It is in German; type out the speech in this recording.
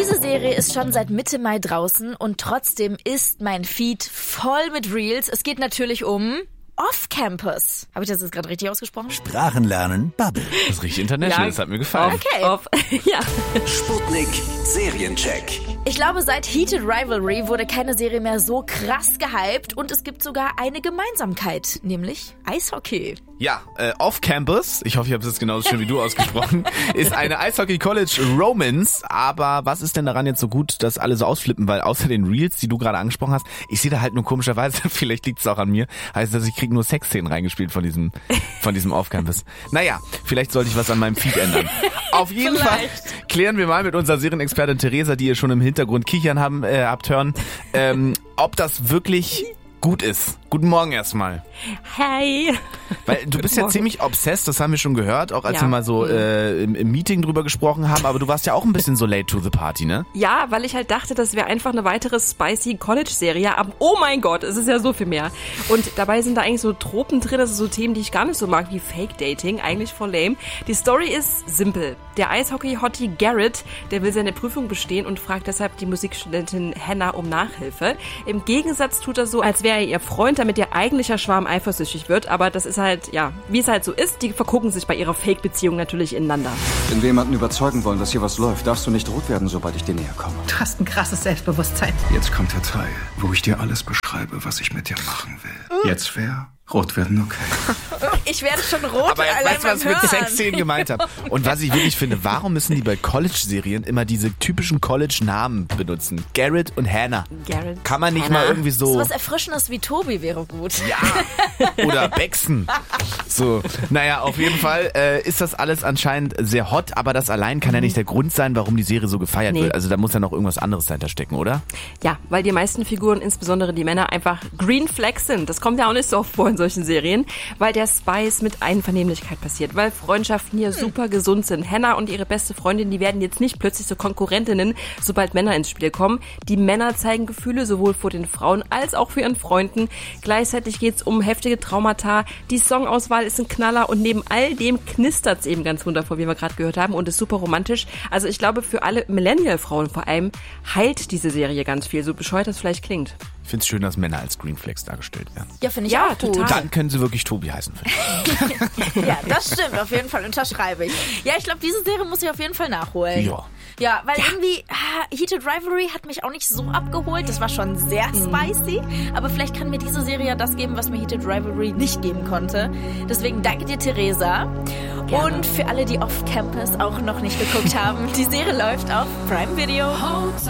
Diese Serie ist schon seit Mitte Mai draußen und trotzdem ist mein Feed voll mit Reels. Es geht natürlich um Off-Campus. Habe ich das jetzt gerade richtig ausgesprochen? Sprachenlernen, Bubble. Das ist richtig international, das hat mir gefallen. Okay. Ja. Sputnik Seriencheck. Ich glaube, seit Heated Rivalry wurde keine Serie mehr so krass gehypt und es gibt sogar eine Gemeinsamkeit, nämlich Eishockey. Ja, Off-Campus, ich hoffe, ich habe es jetzt genauso schön wie du ausgesprochen, ist eine Eishockey-College-Romance. Aber was ist denn daran jetzt so gut, dass alle so ausflippen? Weil außer den Reels, die du gerade angesprochen hast, ich sehe da halt nur komischerweise, vielleicht liegt es auch an mir, heißt das, ich kriege nur Sexszenen reingespielt von diesem Off-Campus. Naja, vielleicht sollte ich was an meinem Feed ändern. Auf jeden Fall klären wir mal mit unserer Serienexpertin Theresa, die ihr schon im Hintergrund kichern habt hören, ob das wirklich gut ist. Guten Morgen erstmal. Hey. Weil du bist ja ziemlich obsessed, das haben wir schon gehört, auch als wir mal so im Meeting drüber gesprochen haben, aber du warst ja auch ein bisschen so late to the party, ne? Ja, weil ich halt dachte, das wäre einfach eine weitere spicy College-Serie, aber oh mein Gott, es ist ja so viel mehr. Und dabei sind da eigentlich so Tropen drin, also so Themen, die ich gar nicht so mag, wie Fake-Dating, eigentlich voll lame. Die Story ist simpel. Der Eishockey-Hottie Garrett, der will seine Prüfung bestehen und fragt deshalb die Musikstudentin Hannah um Nachhilfe. Im Gegensatz tut er so, als wäre er ihr Freund, damit ihr eigentlicher Schwarm eifersüchtig wird, aber das ist halt, ja, wie es halt so ist, die vergucken sich bei ihrer Fake-Beziehung natürlich ineinander. Wenn wir jemanden überzeugen wollen, dass hier was läuft, darfst du nicht rot werden, sobald ich dir näher komme. Du hast ein krasses Selbstbewusstsein. Jetzt kommt der Teil, wo ich dir alles beschreibe, was ich mit dir machen will. Jetzt wäre rot werden okay. Ich werde schon rot. Aber weißt du, was ich mit Sexszenen gemeint habe? Und was ich wirklich finde, warum müssen die bei College-Serien immer diese typischen College-Namen benutzen? Garrett und Hannah. Garrett, kann man nicht Hannah. mal irgendwie so... So was Erfrischendes wie Tobi wäre gut. Ja, oder Bexen. So, naja, auf jeden Fall ist das alles anscheinend sehr hot, aber das allein kann ja nicht der Grund sein, warum die Serie so gefeiert wird. Also da muss ja noch irgendwas anderes dahinter stecken, oder? Ja, weil die meisten Figuren, insbesondere die Männer, einfach Green Flags sind. Das kommt ja auch nicht so oft vor in solchen Serien, weil der Spice mit Einvernehmlichkeit passiert, weil Freundschaften hier super gesund sind. Hannah und ihre beste Freundin, die werden jetzt nicht plötzlich so Konkurrentinnen, sobald Männer ins Spiel kommen. Die Männer zeigen Gefühle sowohl vor den Frauen als auch für ihren Freunden. Gleichzeitig geht's um heftige Traumata. Die Songauswahl ist ein Knaller und neben all dem knistert's eben ganz wundervoll, wie wir gerade gehört haben, und ist super romantisch. Also ich glaube, für alle Millennial-Frauen vor allem heilt diese Serie ganz viel, so bescheuert das vielleicht klingt. Ich finde es schön, dass Männer als Green Flags dargestellt werden. Ja, finde ich auch gut. Total. Dann können sie wirklich Tobi heißen. Ja, das stimmt, auf jeden Fall unterschreibe ich. Ja, ich glaube, diese Serie muss ich auf jeden Fall nachholen. Ja. Ja, weil irgendwie Heated Rivalry hat mich auch nicht so abgeholt. Das war schon sehr spicy. Aber vielleicht kann mir diese Serie ja das geben, was mir Heated Rivalry nicht geben konnte. Deswegen danke dir, Theresa. Gerne. Und für alle, die Off-Campus auch noch nicht geguckt haben, die Serie läuft auf Prime Video.